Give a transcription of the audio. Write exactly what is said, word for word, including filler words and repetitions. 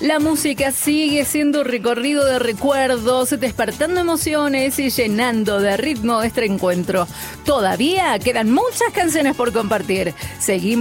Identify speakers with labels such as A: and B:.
A: La música sigue siendo un recorrido de recuerdos, despertando emociones y llenando de ritmo este encuentro. Todavía quedan muchas canciones por compartir. Seguimos